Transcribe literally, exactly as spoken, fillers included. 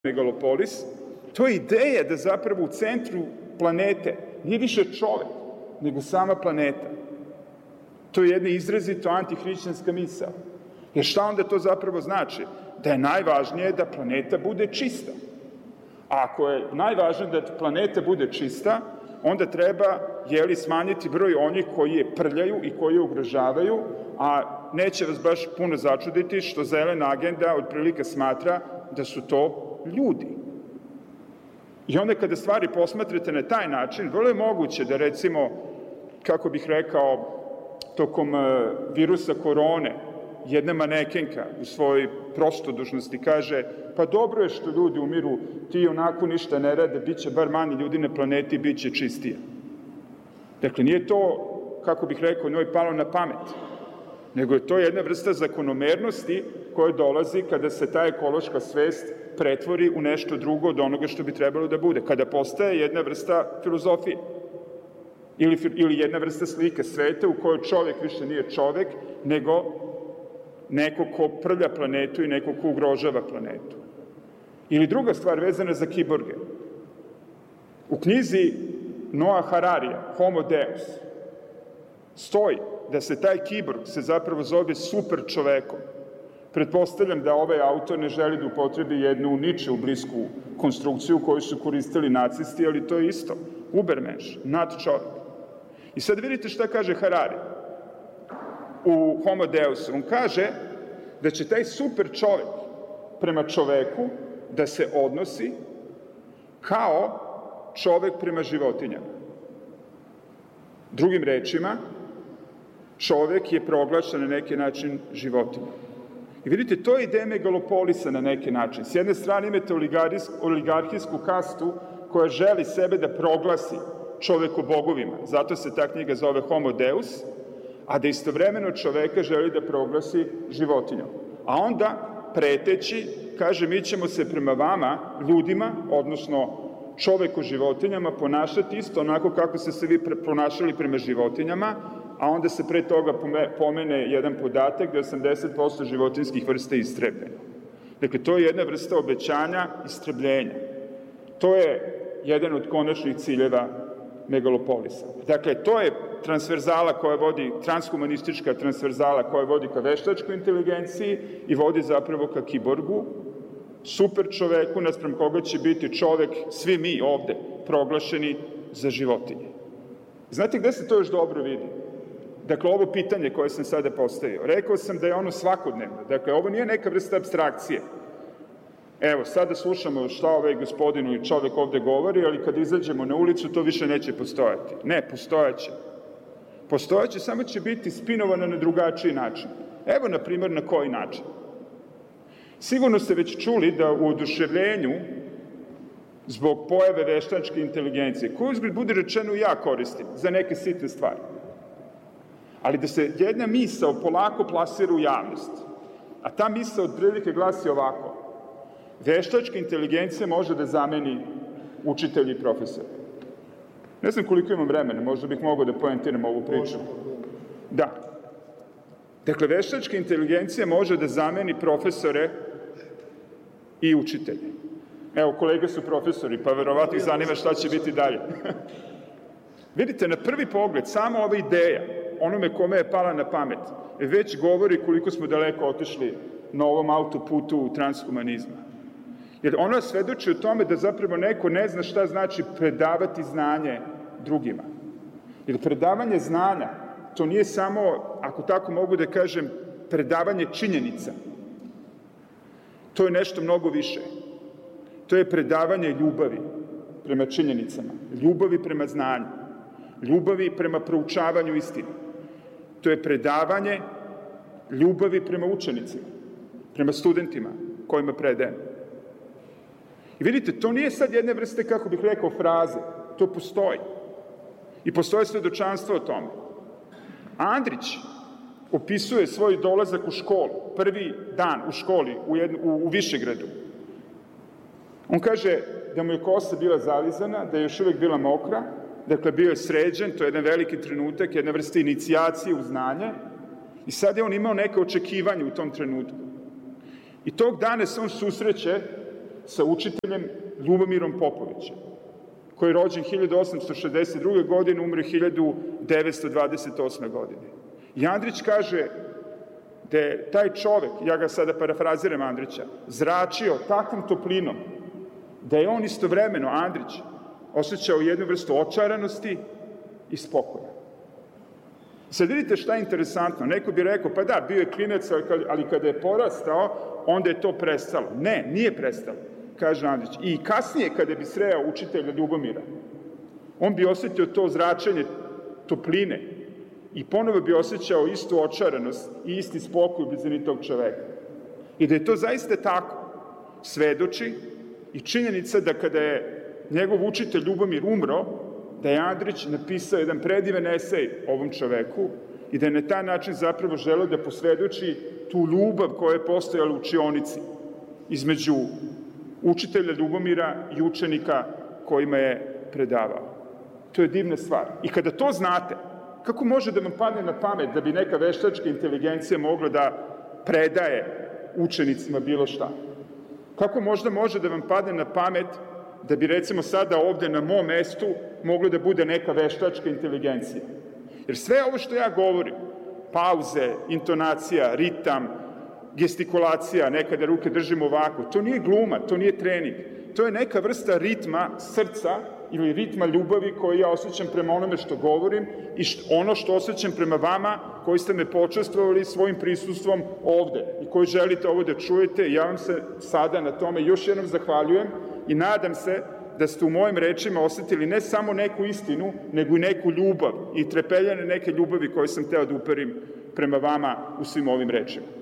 megalopolis, to je ideja da zapravo u centru planete nije više čovek, nego sama planeta. To je jedna izrazito antihrišćanska misao. Jer šta onda to zapravo znači? Da je najvažnije da planeta bude čista. A ako je najvažnije da planeta bude čista, onda treba, jeli, smanjiti broj onih koji je prljaju i koji je ugrožavaju, a neće vas baš puno začuditi što zelena agenda otprilike smatra da su to ljudi. I onda kada stvari posmatrate na taj način, vrlo je moguće da, recimo, kako bih rekao, tokom virusa korone, jedna manekenka u svojoj prostodušnosti kaže, pa dobro je što ljudi umiru, ti onako ništa ne rade, bit će bar manje ljudi na planeti, bit će čistije. Dakle, nije to, kako bih rekao, njoj palo na pamet, nego je to jedna vrsta zakonomernosti koja dolazi kada se ta ekološka svest pretvori u nešto drugo od onoga što bi trebalo da bude, kada postaje jedna vrsta filozofije ili, ili jedna vrsta slike sveta u kojoj čovek više nije čovek, nego neko ko prlja planetu i neko ko ugrožava planetu. Ili druga stvar vezana za kiborge. U knjizi Noa Hararija, Homo Deus, stoji da se taj kiborg se zapravo zove super čovekom. Pretpostavljam da ovaj autor ne želi da upotrebi jednu ničiju blisku konstrukciju koju su koristili nacisti, ali to je isto. Ubermensch, nad čovek. I sad vidite šta kaže Harari u Homo Deusu. On kaže da će taj super čovek prema čoveku da se odnosi kao čovek prema životinjama. Drugim rečima, čovek je proglašen na neki način životinja. I vidite, to je ideja megalopolisa na neki način. S jedne strane imate oligarhijsku kastu koja želi sebe da proglasi čoveku bogovima. Zato se ta knjiga zove Homo Deus, a da istovremeno čoveka želi da proglasi životinjom. A onda, preteći, kaže, mi ćemo se prema vama, ljudima, odnosno čoveku životinjama, ponašati isto onako kako ste se vi ponašali prema životinjama, a onda se pre toga pomene jedan podatak da je osamdeset posto životinjskih vrsta istrebljeno. Dakle, to je jedna vrsta obećanja istrebljenja. To je jedan od konačnih ciljeva megalopolisa. Dakle, to je transverzala koja vodi, transhumanistička transverzala koja vodi ka veštačkoj inteligenciji i vodi zapravo ka kiborgu, super čoveku, naspram koga će biti čovek, svi mi ovde, proglašeni za životinje. Znate gde se to još dobro vidi? Dakle, ovo pitanje koje sam sada postavio. Rekao sam da je ono svakodnevno. Dakle, ovo nije neka vrsta apstrakcije. Evo, sada slušamo šta ovaj gospodin ili čovek ovde govori, ali kad izađemo na ulicu, to više neće postojati. Ne, postojaće. Postojaće, samo će biti spinovano na drugačiji način. Evo, na primjer, na koji način? Sigurno ste već čuli da u oduševljenju zbog pojave veštačke inteligencije, koju uzgled bude rečeno ja koristim za neke sitne stvari, ali da se jedna misao polako plasira u javnost, a ta misao otprilike glasi ovako: veštačka inteligencija može da zameni učitelji i profesora. Ne znam koliko imam vremena, možda bih mogao da poentiram ovu priču. Da. Dakle, veštačka inteligencija može da zameni profesore i učitelje. Evo, kolege su profesori, pa verovatno ih zanima šta će biti dalje. Vidite, na prvi pogled, samo ova ideja, onome kome je pala na pamet, već govori koliko smo daleko otišli na ovom autoputu transhumanizma. Jer ona svedoči o tome da zapravo neko ne zna šta znači predavati znanje drugima. Jer predavanje znanja, to nije samo, ako tako mogu da kažem, predavanje činjenica. To je nešto mnogo više. To je predavanje ljubavi prema činjenicama, ljubavi prema znanju, ljubavi prema proučavanju istine. To je predavanje ljubavi prema učenicima, prema studentima kojima predajem. I vidite, to nije sad jedne vrste, kako bih rekao, fraze. To postoji. I postoje svedočanstvo o tome. Andrić opisuje svoj dolazak u školu, prvi dan u školi u, jednu, u, u Višegradu. On kaže da mu je kosa bila zalizana, da je još uvek bila mokra, dakle bio je sređen, to je jedan veliki trenutak, jedna vrsta inicijacije u znanje, i sad je on imao neke očekivanje u tom trenutku. I tog dana se on susreće sa učiteljem Ljubomirom Popovićem, koji je rođen hiljadu osamsto šezdeset druge. godine, umre hiljadu devetsto dvadeset osme. godine. I Andrić kaže da je taj čovek, ja ga sada parafraziram Andrića, zračio takvom toplinom, da je on istovremeno, Andrić, osjećao jednu vrstu očaranosti i spokoja. Sad vidite šta je interesantno. Neko bi rekao, pa da, bio je klinac, ali kada je porastao, onda je to prestalo. Ne, nije prestalo, kaže Andrić. I kasnije, kada bi sreo učitelja Ljubomira, on bi osjetio to zračenje topline i ponovo bi osjećao istu očaranost i isti spokoj u blizini tog čoveka. I da je to zaista tako, svedoči i činjenica da kada je njegov učitelj Ljubomir umro, da je Andrić napisao jedan predivan esej ovom čoveku i da je na taj način zapravo želeo da posvedoči tu ljubav koja je postojala u učionici između učitelja Ljubomira i učenika kojima je predavao. To je divna stvar. I kada to znate, kako može da vam padne na pamet da bi neka veštačka inteligencija mogla da predaje učenicima bilo šta? Kako možda može da vam padne na pamet da bi recimo sada ovde na mom mestu mogla da bude neka veštačka inteligencija? Jer sve ovo što ja govorim, pauze, intonacija, ritam, gestikulacija, nekada ruke držimo ovako, to nije gluma, to nije trening, to je neka vrsta ritma srca ili ritma ljubavi koju ja osjećam prema onome što govorim i ono što osjećam prema vama koji ste me počestvovali svojim prisustvom ovde i koji želite ovo da čujete. Ja vam se sada na tome još jednom zahvaljujem i nadam se da ste u mojim rečima osetili ne samo neku istinu, nego i neku ljubav i trepeljane neke ljubavi koje sam teo da uperim prema vama u svim ovim rečima.